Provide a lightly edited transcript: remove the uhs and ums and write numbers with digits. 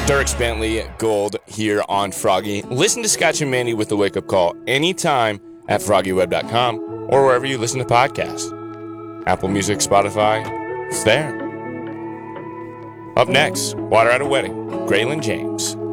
Dierks Bentley Gold here on Froggy. Listen to Scotch and Mandy with the Wake Up Call anytime at FroggyWeb.com or wherever you listen to podcasts. Apple Music, Spotify, it's there. Up next, Water at a Wedding, Graylin James.